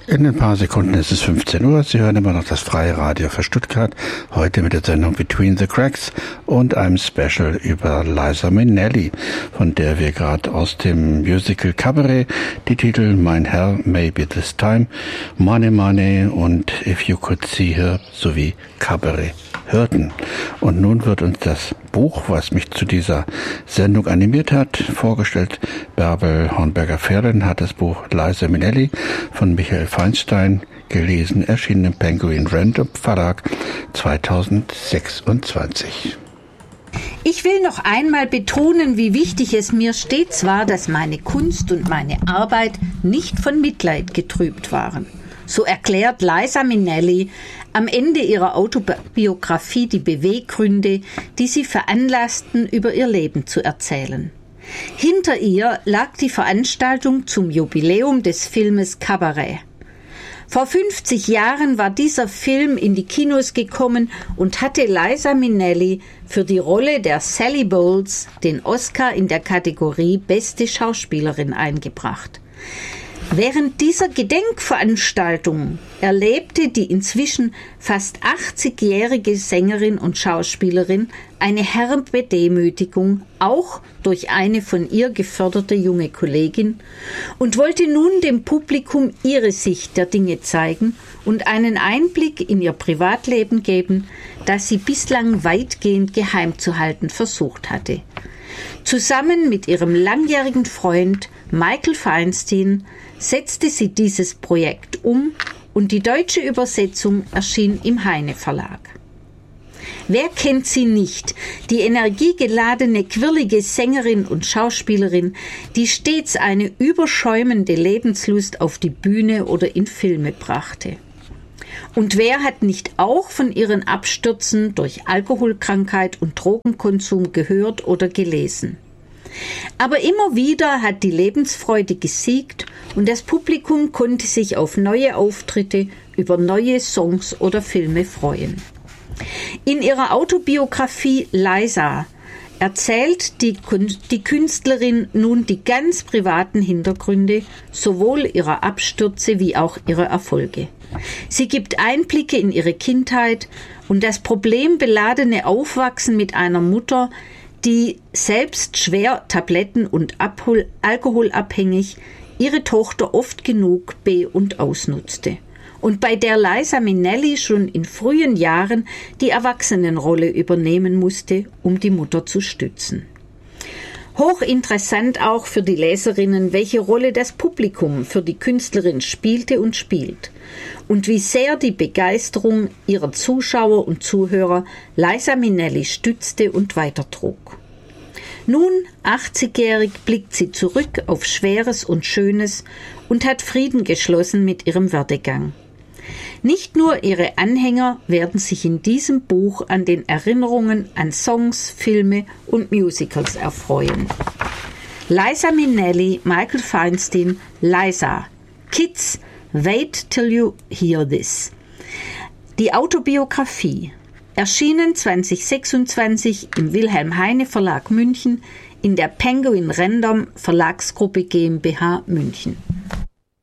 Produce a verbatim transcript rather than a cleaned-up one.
In ein paar Sekunden ist es fünfzehn Uhr. Sie hören immer noch das Freie Radio für Stuttgart. Heute mit der Sendung Between the Cracks und einem Special über Liza Minnelli, von der wir gerade aus dem Musical Cabaret die Titel Mein Herr, Maybe This Time, Money Money und If You Could See Her sowie Cabaret hörten. Und nun wird uns das Buch, was mich zu dieser Sendung animiert hat, vorgestellt. Bärbel Hornberger-Ferlen hat das Buch Liza Minnelli von Michael Feinstein gelesen, erschienen im Penguin Random Verlag zweitausendsechsundzwanzig. Ich will noch einmal betonen, wie wichtig es mir stets war, dass meine Kunst und meine Arbeit nicht von Mitleid getrübt waren. So erklärt Liza Minnelli am Ende ihrer Autobiografie die Beweggründe, die sie veranlassten, über ihr Leben zu erzählen. Hinter ihr lag die Veranstaltung zum Jubiläum des Filmes Cabaret. Vor fünfzig Jahren war dieser Film in die Kinos gekommen und hatte Liza Minnelli für die Rolle der Sally Bowles den Oscar in der Kategorie Beste Schauspielerin eingebracht. Während dieser Gedenkveranstaltung erlebte die inzwischen fast achtzigjährige Sängerin und Schauspielerin eine herbe Demütigung, auch durch eine von ihr geförderte junge Kollegin, und wollte nun dem Publikum ihre Sicht der Dinge zeigen und einen Einblick in ihr Privatleben geben, das sie bislang weitgehend geheim zu halten versucht hatte. Zusammen mit ihrem langjährigen Freund Michael Feinstein setzte sie dieses Projekt um und die deutsche Übersetzung erschien im Heine Verlag. Wer kennt sie nicht, die energiegeladene, quirlige Sängerin und Schauspielerin, die stets eine überschäumende Lebenslust auf die Bühne oder in Filme brachte? Und wer hat nicht auch von ihren Abstürzen durch Alkoholkrankheit und Drogenkonsum gehört oder gelesen? Aber immer wieder hat die Lebensfreude gesiegt und das Publikum konnte sich auf neue Auftritte, über neue Songs oder Filme freuen. In ihrer Autobiografie Liza erzählt die, die Künstlerin nun die ganz privaten Hintergründe sowohl ihrer Abstürze wie auch ihrer Erfolge. Sie gibt Einblicke in ihre Kindheit und das problembeladene Aufwachsen mit einer Mutter, die selbst schwer tabletten- und Abhol- alkoholabhängig ihre Tochter oft genug be- und ausnutzte. Und bei der Liza Minnelli schon in frühen Jahren die Erwachsenenrolle übernehmen musste, um die Mutter zu stützen. Hochinteressant auch für die Leserinnen, welche Rolle das Publikum für die Künstlerin spielte und spielt und wie sehr die Begeisterung ihrer Zuschauer und Zuhörer Liza Minnelli stützte und weitertrug. Nun, achtzigjährig, blickt sie zurück auf Schweres und Schönes und hat Frieden geschlossen mit ihrem Werdegang. Nicht nur ihre Anhänger werden sich in diesem Buch an den Erinnerungen an Songs, Filme und Musicals erfreuen. Liza Minnelli, Michael Feinstein, Liza. Kids, wait till you hear this. Die Autobiografie. Erschienen zwanzig sechsundzwanzig im Wilhelm Heine Verlag München in der Penguin Random Verlagsgruppe GmbH München.